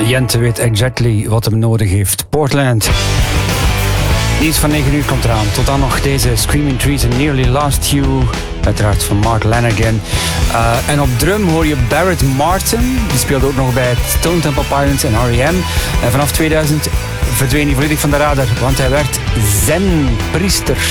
Jente weet exactly wat hem nodig heeft. Portland. Nieuws van 9 uur komt eraan. Tot dan nog deze Screaming Trees and Nearly Lost You. Uiteraard van Mark Lanegan. En op drum hoor je Barrett Martin. Die speelde ook nog bij Stone Temple Pilots en R.E.M. En vanaf 2000 verdween hij volledig van de radar, want hij werd zen-priester.